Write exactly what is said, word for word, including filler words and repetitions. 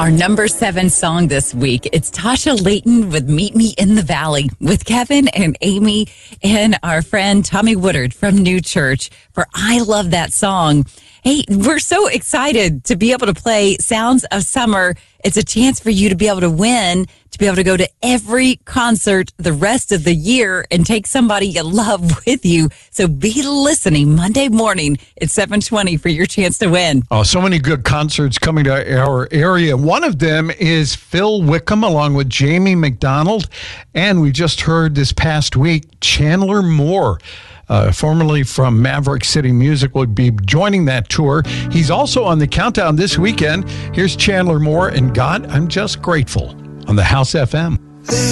Our number seven song this week, it's Tasha Layton with Meet Me in the Valley with Kevin and Amy and our friend Tommy Woodard from New Church for I Love That Song. Hey, we're so excited to be able to play Sounds of Summer. It's a chance for you to be able to win, to be able to go to every concert the rest of the year and take somebody you love with you. So be listening Monday morning at seven twenty for your chance to win. Oh, so many good concerts coming to our area. One of them is Phil Wickham along with Jamie McDonald. And we just heard this past week, Chandler Moore. Uh, formerly from Maverick City Music, will be joining that tour. He's also on the countdown this weekend. Here's Chandler Moore and God, I'm Just Grateful on the House F M.